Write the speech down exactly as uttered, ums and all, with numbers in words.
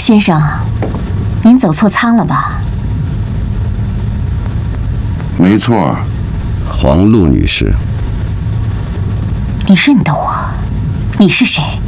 先生，您走错舱了吧？ 没错， 黄璐女士。 你认得我？你是谁？